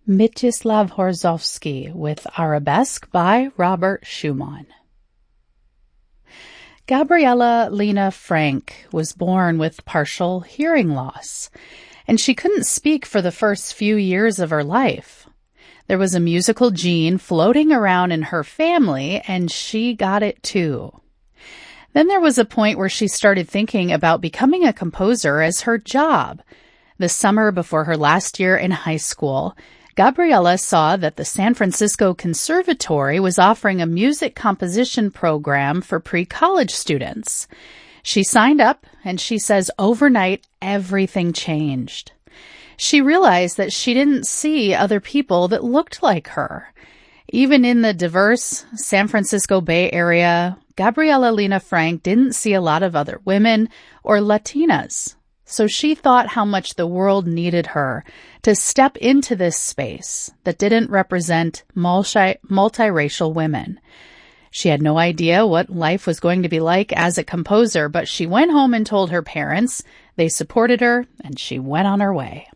Mstislav Horozovsky with Arabesque by Robert Schumann. Gabriela Lena Frank was born with partial hearing loss, and she couldn't speak for the first few years of her life. There was a musical gene floating around in her family, and she got it too. Then there was a point where she started thinking about becoming a composer as her job. The summer before her last year in high school, Gabriela saw that the San Francisco Conservatory was offering a music composition program for pre-college students. She signed up, and she says overnight everything changed. She realized that she didn't see other people that looked like her. Even in the diverse San Francisco Bay Area, Gabriela Lena Frank didn't see a lot of other women or Latinas. So she thought how much the world needed her to step into this space that didn't represent multiracial women. She had no idea what life was going to be like as a composer, but she went home and told her parents. They supported her, and she went on her way.